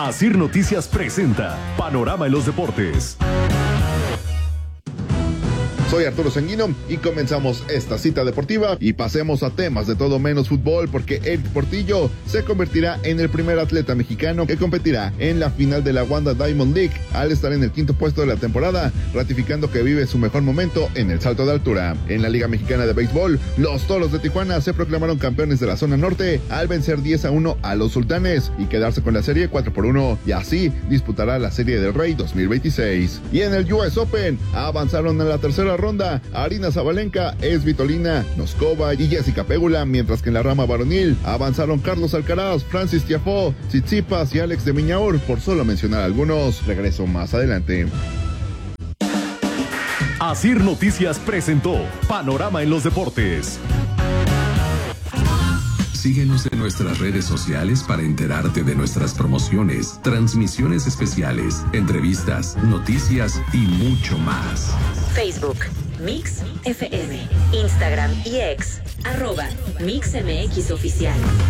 Asir Noticias presenta Panorama en los Deportes. Soy Arturo Sanguino y comenzamos esta cita deportiva y pasemos a temas de todo menos fútbol porque Eric Portillo se convertirá en el primer atleta mexicano que competirá en la final de la Wanda Diamond League al estar en el quinto puesto de la temporada, ratificando que vive su mejor momento en el salto de altura. En la Liga Mexicana de Béisbol, los Toros de Tijuana se proclamaron campeones de la zona norte al vencer 10-1 a los Sultanes y quedarse con la serie 4-1 y así disputará la Serie del Rey 2026. Y en el US Open avanzaron a la tercera ronda Arina Zabalenka, Svitolina Noskova y Jessica Pegula, mientras que en la rama varonil avanzaron Carlos Alcaraz, Francis Tiafoe, Tsitsipas y Alex de Minaur, por solo mencionar algunos. Regreso más adelante. Asir Noticias presentó Panorama en los Deportes. Síguenos en nuestras redes sociales para enterarte de nuestras promociones, transmisiones especiales, entrevistas, noticias y mucho más. Facebook, Mix FM, Instagram y X, @MixMX Oficial.